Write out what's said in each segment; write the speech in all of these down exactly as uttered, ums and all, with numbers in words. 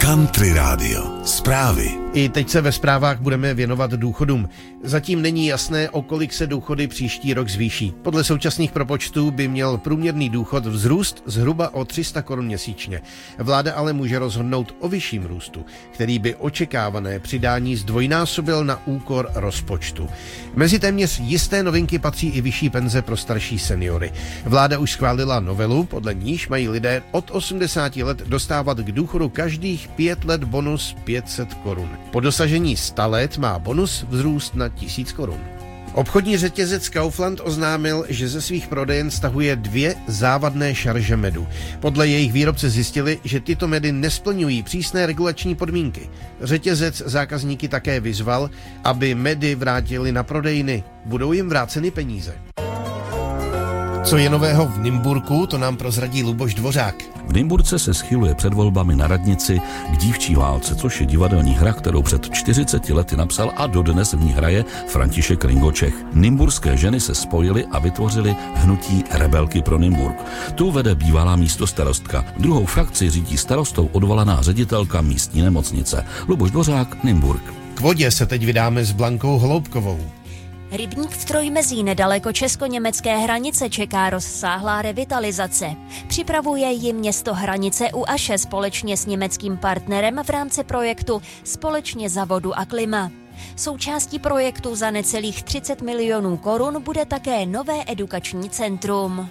Country Radio. Zprávy. I teď se ve zprávách budeme věnovat důchodům. Zatím není jasné, o kolik se důchody příští rok zvýší. Podle současných propočtů by měl průměrný důchod vzrůst zhruba o tři sta korun měsíčně. Vláda ale může rozhodnout o vyšším růstu, který by očekávané přidání zdvojnásobil na úkor rozpočtu. Mezi téměř jisté novinky patří i vyšší penze pro starší seniory. Vláda už schválila novelu, podle níž mají lidé od osmdesáti let dostávat k důchodu každých pět let bonus pět set korun. Po dosažení sta let má bonus vzrůst na tisíc korun. Obchodní řetězec Kaufland oznámil, že ze svých prodejen stahuje dvě závadné šarže medu. Podle jejich výrobce zjistili, že tyto medy nesplňují přísné regulační podmínky. Řetězec zákazníky také vyzval, aby medy vrátili na prodejny. Budou jim vráceny peníze. Co je nového v Nymburku, to nám prozradí Luboš Dvořák. V Nymburce se schyluje před volbami na radnici k Dívčí válce, což je divadelní hra, kterou před čtyřiceti lety napsal a dodnes v ní hraje František Ringočech. Nymburské ženy se spojily a vytvořily hnutí Rebelky pro Nymburk. Tu vede bývalá místostarostka. Druhou frakci řídí starostou odvolaná ředitelka místní nemocnice. Luboš Dvořák, Nymburk. K vodě se teď vydáme s Blankou Holoubkovou. Rybník v Trojmezí nedaleko česko-německé hranice čeká rozsáhlá revitalizace. Připravuje ji město Hranice u Aše společně s německým partnerem v rámci projektu Společně za vodu a klima. Součástí projektu za necelých třicet milionů korun bude také nové edukační centrum.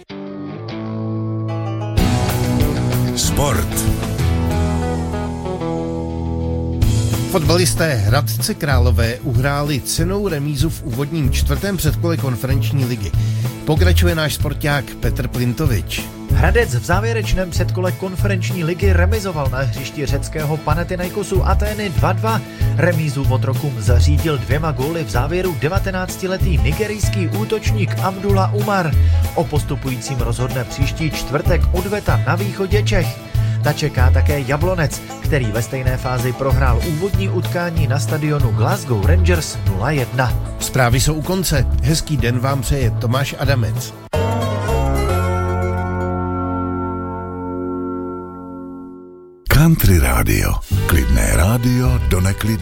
Sport. Fotbalisté Hradce Králové uhráli cennou remízu v úvodním čtvrtém předkole konferenční ligy. Pokračuje náš sporták Petr Plintovič. Hradec v závěrečném předkole konferenční ligy remizoval na hřišti řeckého Panathinaikosu Atény dva dva. Remízu otrokům zařídil dvěma góly v závěru devatenáctiletý nigerijský útočník Abdullah Umar. O postupujícím rozhodne příští čtvrtek odveta na východě Čech. Ta čeká také Jablonec, který ve stejné fázi prohrál úvodní utkání na stadionu Glasgow Rangers nula jedna. Zprávy jsou u konce. Hezký den vám přeje Tomáš Adamec. Country Radio. Klidné rádio do neklidné.